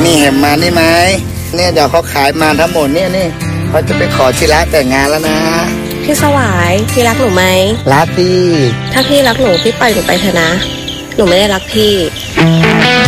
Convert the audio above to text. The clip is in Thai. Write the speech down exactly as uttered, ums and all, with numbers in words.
นี่เห็นมานี่ไหมเนี่ยเดี๋ยวเขาขายมาทั้งหมดเนี่ยนี่เขาจะไปขอที่รักแต่งงานแล้วนะพี่สวายพี่รักหนูไหมรักดิถ้าพี่รักหนูพี่ปล่อยหนูไปเถอะนะหนูไม่ได้รักพี่